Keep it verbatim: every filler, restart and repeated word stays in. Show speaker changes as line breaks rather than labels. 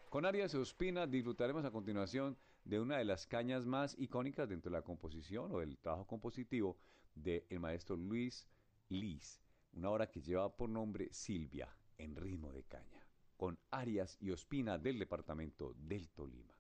Con Arias Ospina disfrutaremos a continuación de una de las cañas más icónicas dentro de la composición o del trabajo compositivo del maestro Luis Lis, una obra que lleva por nombre Silvia, en ritmo de caña, con Arias y Ospina del departamento del Tolima.